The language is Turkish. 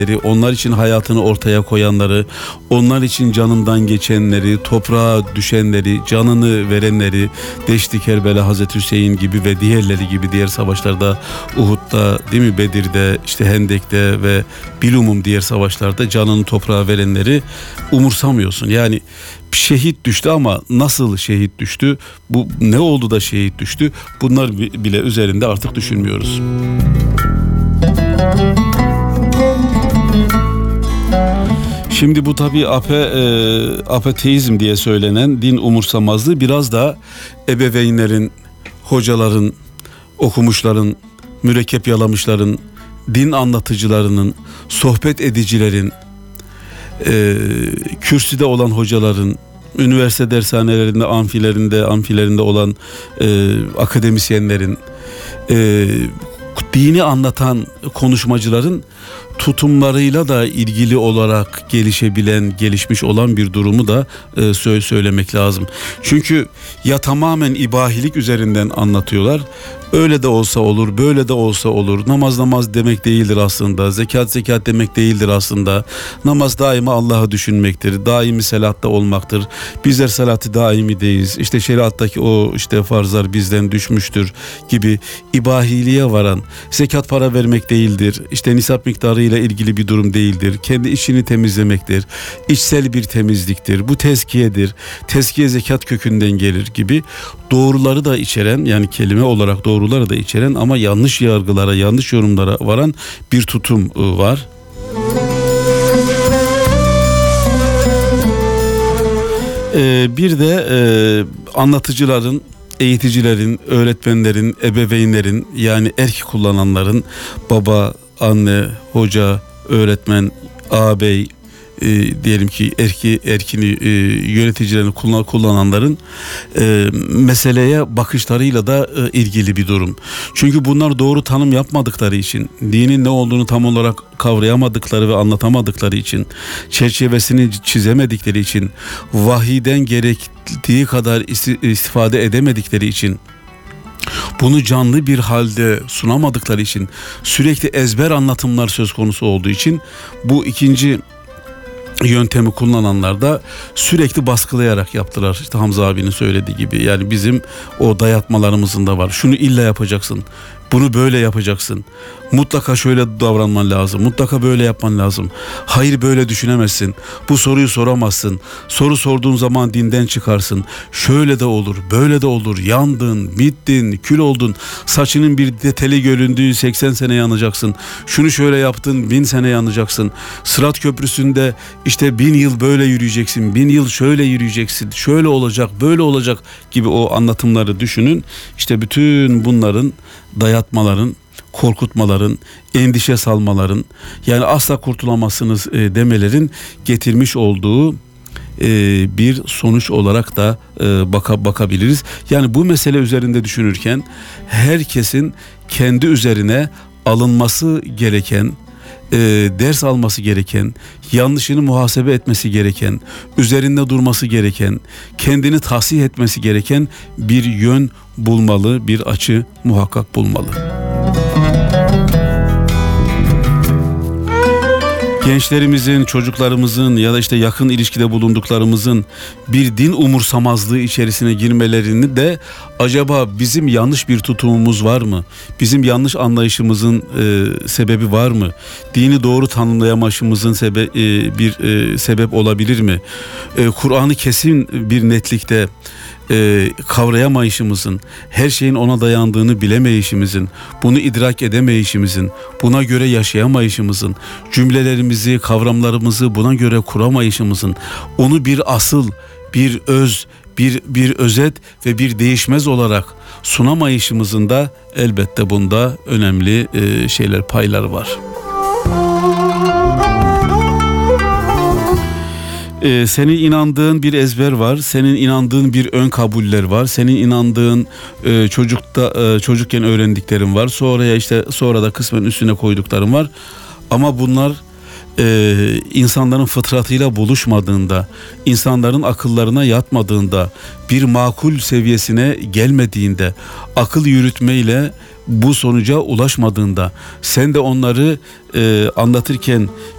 onlar için hayatını ortaya koyanları, onlar için canından geçenleri, toprağa düşenleri, canını verenleri, Deşti Kerbela, Hazreti Hüseyin gibi ve diğerleri gibi diğer savaşlarda, Uhud'da, değil mi, Bedir'de, işte Hendek'te ve bilumum diğer savaşlarda canını toprağa verenleri umursamıyorsun. Yani şehit düştü ama nasıl şehit düştü? Bu ne oldu da şehit düştü? Bunlar bile üzerinde artık düşünmüyoruz. Şimdi bu tabii apateizm diye söylenen din umursamazlığı biraz da ebeveynlerin, hocaların, okumuşların, mürekkep yalamışların, din anlatıcılarının, sohbet edicilerin, kürsüde olan hocaların, üniversite dershanelerinde, amfilerinde olan akademisyenlerin, dini anlatan konuşmacıların tutumlarıyla da ilgili olarak gelişmiş olan bir durumu da söylemek lazım. Çünkü ya tamamen ibahilik üzerinden anlatıyorlar. Öyle de olsa olur, böyle de olsa olur. Namaz demek değildir aslında. Zekat demek değildir aslında. Namaz daima Allah'ı düşünmektir. Daimi selatta olmaktır. Bizler salatı daimideyiz. İşte şeriattaki o işte farzlar bizden düşmüştür gibi ibahiliğe varan, zekat para vermek değildir. İşte nisap miktarı ile ilgili bir durum değildir. Kendi içini temizlemektir. İçsel bir temizliktir. Bu tezkiyedir. Tezkiye zekat kökünden gelir gibi doğruları da içeren, yani kelime olarak doğruları da içeren ama yanlış yargılara, yanlış yorumlara varan bir tutum var. Bir de anlatıcıların, eğiticilerin, öğretmenlerin, ebeveynlerin, yani erk kullananların, baba, anne, hoca, öğretmen, ağabey, diyelim ki erkini yöneticilerini kullananların meseleye bakışlarıyla da ilgili bir durum. Çünkü bunlar doğru tanım yapmadıkları için, dinin ne olduğunu tam olarak kavrayamadıkları ve anlatamadıkları için, çerçevesini çizemedikleri için, vahiyden gerektiği kadar istifade edemedikleri için, bunu canlı bir halde sunamadıkları için, sürekli ezber anlatımlar söz konusu olduğu için bu ikinci yöntemi kullananlar da sürekli baskılayarak yaptılar. İşte Hamza abinin söylediği gibi, yani bizim o dayatmalarımızın da var. Şunu illa yapacaksın, bunu böyle yapacaksın, mutlaka şöyle davranman lazım, mutlaka böyle yapman lazım, hayır böyle düşünemezsin, bu soruyu soramazsın, soru sorduğun zaman dinden çıkarsın, şöyle de olur, böyle de olur, yandın, bittin, kül oldun, saçının bir teli göründüğü 80 sene yanacaksın, şunu şöyle yaptın 1000 sene yanacaksın, Sırat Köprüsü'nde işte 1000 yıl böyle yürüyeceksin, 1000 yıl şöyle yürüyeceksin, şöyle olacak, böyle olacak gibi o anlatımları düşünün. İşte bütün bunların, dayatmaların, korkutmaların, endişe salmaların, yani asla kurtulamazsınız demelerin getirmiş olduğu bir sonuç olarak da bakabiliriz. Yani bu mesele üzerinde düşünürken herkesin kendi üzerine alınması gereken, ders alması gereken, yanlışını muhasebe etmesi gereken, üzerinde durması gereken, kendini tahsih etmesi gereken bir yön bulmalı, bir açı muhakkak bulmalı. Gençlerimizin, çocuklarımızın ya da işte yakın ilişkide bulunduklarımızın bir din umursamazlığı içerisine girmelerini de, acaba bizim yanlış bir tutumumuz var mı? Bizim yanlış anlayışımızın sebebi var mı? Dini doğru tanımlayamayışımızın bir sebep olabilir mi? Kur'an'ı kesin bir netlikte kavrayamayışımızın, her şeyin ona dayandığını bilemeyişimizin, bunu idrak edemeyişimizin, buna göre yaşayamayışımızın, cümlelerimizi, kavramlarımızı buna göre kuramayışımızın, onu bir asıl, bir öz, bir özet ve bir değişmez olarak sunamayışımızın da elbette bunda önemli paylar var. Senin inandığın bir ezber var, senin inandığın bir ön kabuller var, senin inandığın çocukken öğrendiklerin var, sonra da kısmen üstüne koydukların var. Ama bunlar insanların fıtratıyla buluşmadığında, insanların akıllarına yatmadığında, bir makul seviyesine gelmediğinde, akıl yürütmeyle bu sonuca ulaşmadığında, sen de onları anlatırken